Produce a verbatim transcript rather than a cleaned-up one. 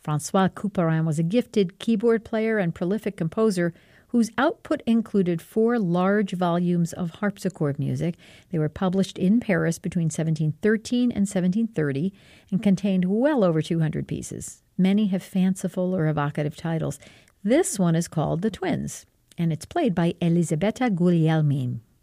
François Couperin was a gifted keyboard player and prolific composer whose output included four large volumes of harpsichord music. They were published in Paris between seventeen thirteen and seventeen thirty and contained well over two hundred pieces. Many have fanciful or evocative titles. This one is called The Twins, and it's played by Elisabetta Guglielmin.